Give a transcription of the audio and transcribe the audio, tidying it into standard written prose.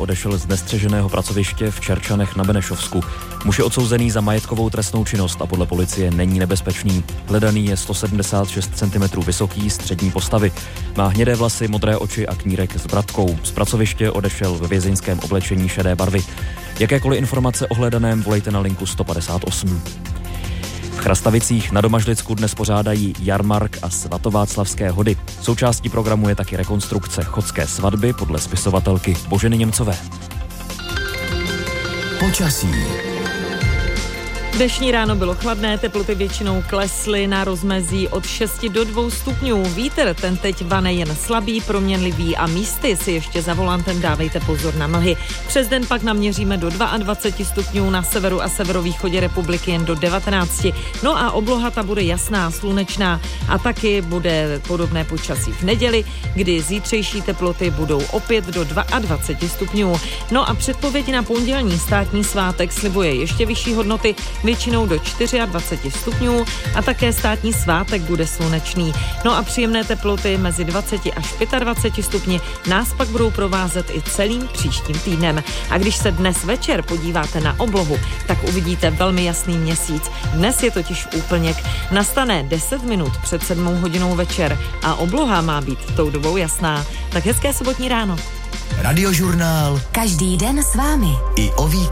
odešel z nestřeženého pracoviště v Čerčanech na Benešovsku. Muž je odsouzený za majetkovou trestnou činnost a podle policie není nebezpečný. Hledaný je 176 cm vysoký, střední postavy. Má hnědé vlasy, modré oči a knírek s bratkou. Z pracoviště odešel ve vězeňském oblečení šedé barvy. Jakékoliv informace o hledaném volejte na linku 158. V Chrastavicích na Domažlicku dnes pořádají jarmark a svatováclavské hody. Součástí programu je taky rekonstrukce chodské svatby podle spisovatelky Boženy Němcové. Počasí. Dnešní ráno bylo chladné, teploty většinou klesly na rozmezí od 6 do 2 stupňů. Vítr ten teď vane jen slabý, proměnlivý a místy si ještě za volantem dávejte pozor na mlhy. Přes den pak naměříme do 22 stupňů, na severu a severovýchodě republiky jen do 19. No a obloha ta bude jasná, slunečná a taky bude podobné počasí v neděli, kdy zítřejší teploty budou opět do 22 stupňů. No a předpověď na pondělní státní svátek slibuje ještě vyšší hodnoty, většinou do 24 stupňů a také státní svátek bude slunečný. No a příjemné teploty mezi 20 až 25 stupni nás pak budou provázet i celým příštím týdnem. A když se dnes večer podíváte na oblohu, tak uvidíte velmi jasný měsíc. Dnes je totiž úplněk. Nastane 10 minut před 7 hodinou večer a obloha má být tou dobou jasná. Tak hezké sobotní ráno. Radiožurnál. Každý den s vámi. I o víkendu.